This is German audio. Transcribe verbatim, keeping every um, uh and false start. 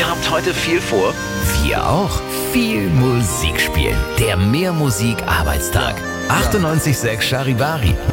Ihr habt heute viel vor? Wir auch. Viel Musik spielen. Der Mehr Musik Arbeitstag. achtundneunzig Komma sechs Charivari.